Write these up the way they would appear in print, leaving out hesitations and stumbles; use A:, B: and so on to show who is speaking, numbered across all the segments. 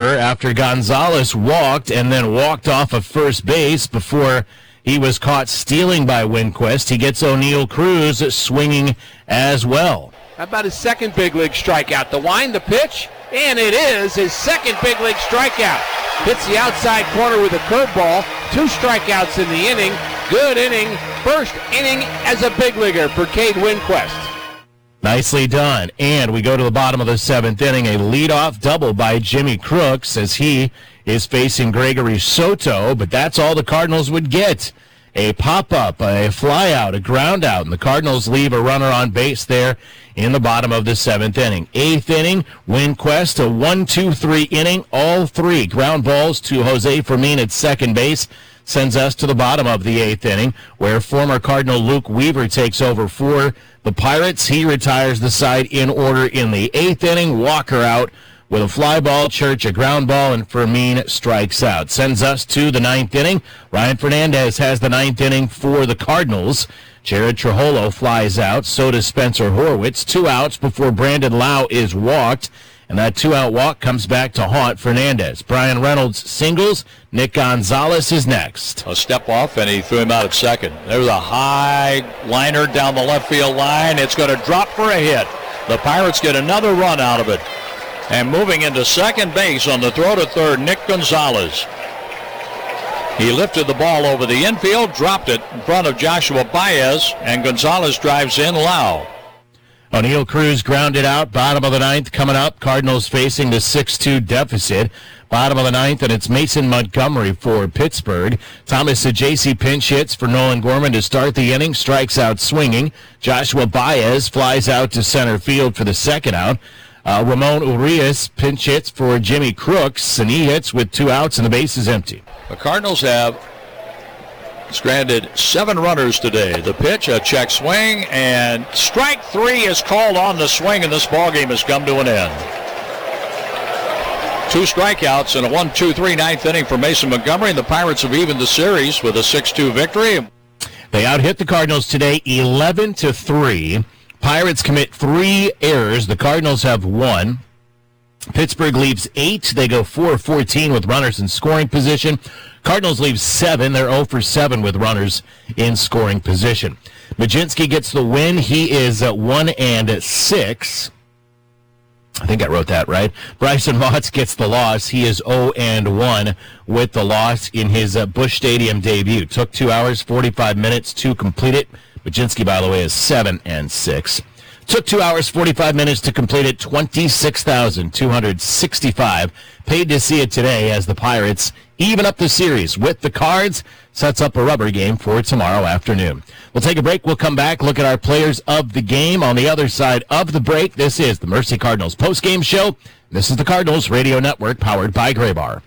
A: after Gonzalez walked and then walked off of first base before he was caught stealing by Winquist. He gets O'Neill Cruz swinging as well.
B: How about his second big league strikeout? The wind, the pitch, and it is his second big league strikeout. Hits the outside corner with a curveball. 2 strikeouts in the inning. Good inning. First inning as a big leaguer for Cade Winquist.
A: Nicely done. And we go to the bottom of the 7th inning. A leadoff double by Jimmy Crooks as he is facing Gregory Soto, but that's all the Cardinals would get. A pop-up, a fly-out, a ground-out, and the Cardinals leave a runner on base there in the bottom of the 7th inning. 8th inning, Winquist, a 1-2-3 inning, all 3 ground balls to Jose Fermin at second base, sends us to the bottom of the 8th inning, where former Cardinal Luke Weaver takes over for the Pirates. He retires the side in order in the 8th inning. Walker out with a fly ball, Church a ground ball, and Fermin strikes out. Sends us to the 9th inning. Ryan Fernandez has the 9th inning for the Cardinals. Jared Trujillo flies out. So does Spencer Horwitz. 2 outs before Brandon Lau is walked. And that 2-out walk comes back to haunt Fernandez. Brian Reynolds singles. Nick Gonzalez is next.
C: A step off, and he threw him out at second. There's a high liner down the left field line. It's going to drop for a hit. The Pirates get another run out of it. And moving into second base on the throw to third, Nick Gonzalez. He lifted the ball over the infield, dropped it in front of Joshua Baez, and Gonzalez drives in Lau.
A: O'Neill Cruz grounded out, bottom of the 9th coming up. Cardinals facing the 6-2 deficit. Bottom of the 9th, and it's Mason Montgomery for Pittsburgh. Thomas Saggese pinch hits for Nolan Gorman to start the inning, strikes out swinging. Joshua Baez flies out to center field for the second out. Ramon Urias pinch hits for Jimmy Crooks, and he hits with 2 outs, and the base is empty.
C: The Cardinals have stranded 7 runners today. The pitch, a check swing, and strike 3 is called on the swing, and this ballgame has come to an end. 2 strikeouts and a 1-2-3 9th inning for Mason Montgomery, and the Pirates have evened the series with a 6-2 victory.
A: They out-hit the Cardinals today 11-3. Pirates commit 3 errors. The Cardinals have 1. Pittsburgh leaves 8. They go 4-14 with runners in scoring position. Cardinals leave 7. They're 0-7 with runners in scoring position. Majinski gets the win. He is at 1-6. I think I wrote that right. Bryson Motts gets the loss. He is 0-1 with the loss in his Busch Stadium debut. Took 2 hours, 45 minutes to complete it. Majinski, by the way, is 7-6. Took 2 hours, 45 minutes to complete it. 26,265 paid to see it today as the Pirates even up the series with the Cards. Sets up a rubber game for tomorrow afternoon. We'll take a break. We'll come back, look at our players of the game. On the other side of the break, this is the Mercy Cardinals postgame show. This is the Cardinals Radio Network, powered by Graybar.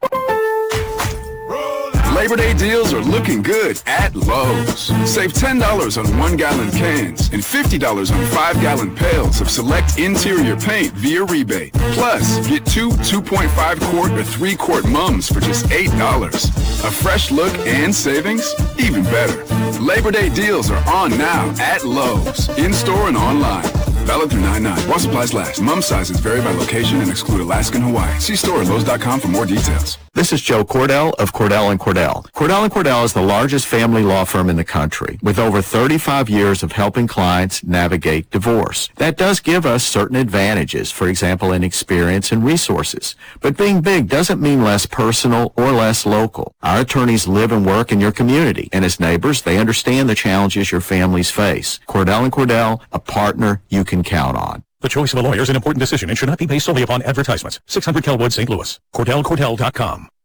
D: Labor Day deals are looking good at Lowe's. Save $10 on 1-gallon cans and $50 on 5-gallon pails of select interior paint via rebate. Plus, get 2 2.5-quart or 3-quart mums for just $8. A fresh look and savings? Even better. Labor Day deals are on now at Lowe's, in-store and online. Valid through 9/9. While supplies last. Mum sizes vary by location and exclude Alaska and Hawaii. See store at Lowe's.com for more details.
E: This is Joe Cordell of Cordell & Cordell. Cordell & Cordell is the largest family law firm in the country with over 35 years of helping clients navigate divorce. That does give us certain advantages, for example, in experience and resources. But being big doesn't mean less personal or less local. Our attorneys live and work in your community, and as neighbors, they understand the challenges your families face. Cordell & Cordell, a partner you can count on.
F: The choice of a lawyer is an important decision and should not be based solely upon advertisements. 600 Kelwood, St. Louis. CordellCordell.com.